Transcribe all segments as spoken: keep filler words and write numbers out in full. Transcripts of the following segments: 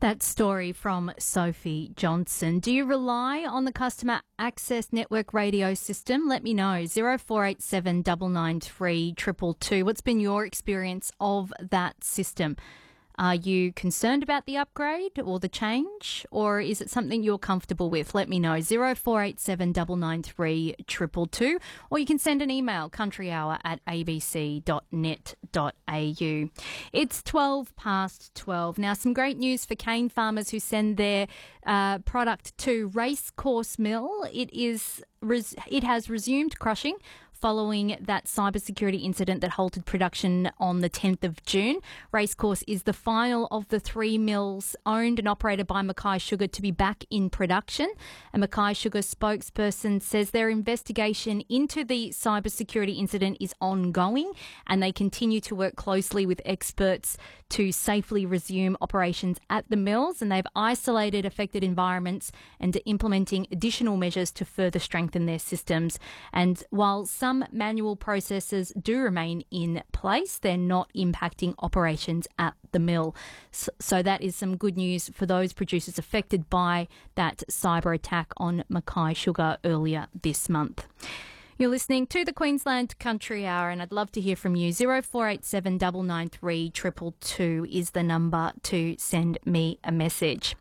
That story from Sophie Johnson. Do you rely on the Customer Access Network radio system? Let me know. zero four eight seven nine nine three two two two. What's been your experience of that system? Are you concerned about the upgrade or the change, or is it something you're comfortable with? Let me know. zero four eight seven nine nine three two two two, or you can send an email, countryhour at a b c dot net dot a u. It's twelve past twelve. Now, some great news for cane farmers who send their uh, product to Racecourse Mill. It is res- it has resumed crushing following that cybersecurity incident that halted production on the tenth of June. Racecourse is the final of the three mills owned and operated by Mackay Sugar to be back in production. A Mackay Sugar spokesperson says their investigation into the cybersecurity incident is ongoing, and they continue to work closely with experts to safely resume operations at the mills, and they've isolated affected environments and are implementing additional measures to further strengthen their systems. And while some Some manual processes do remain in place, they're not impacting operations at the mill. So, so that is some good news for those producers affected by that cyber attack on Mackay Sugar earlier this month. You're listening to the Queensland Country Hour, and I'd love to hear from you. zero four eight seven nine nine three two two two is the number to send me a message.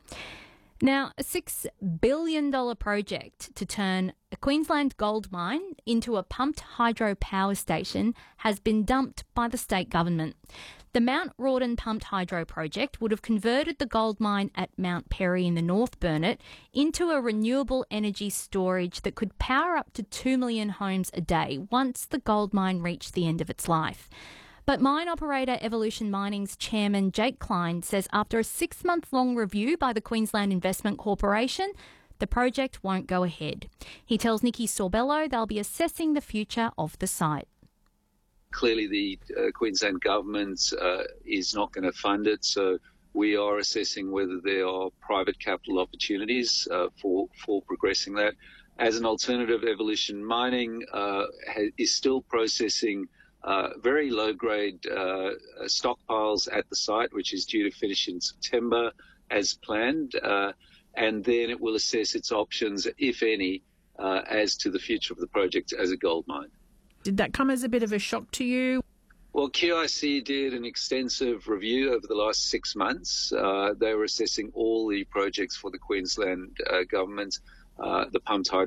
Now, a six billion dollars project to turn a Queensland gold mine into a pumped hydro power station has been dumped by the state government. The Mount Rawdon pumped hydro project would have converted the gold mine at Mount Perry in the North Burnett into a renewable energy storage that could power up to two million homes a day once the gold mine reached the end of its life. But mine operator Evolution Mining's chairman Jake Klein says after a six-month-long review by the Queensland Investment Corporation, the project won't go ahead. He tells Nikki Sorbello they'll be assessing the future of the site. Clearly the uh, Queensland government uh, is not going to fund it, so we are assessing whether there are private capital opportunities uh, for, for progressing that. As an alternative, Evolution Mining uh, ha- is still processing Uh, very low-grade uh, stockpiles at the site, which is due to finish in September as planned, uh, and then it will assess its options, if any, uh, as to the future of the project as a gold mine. Did that come as a bit of a shock to you? Well, Q I C did an extensive review over the last six months. Uh, they were assessing all the projects for the Queensland uh, government, uh, the pumped hydro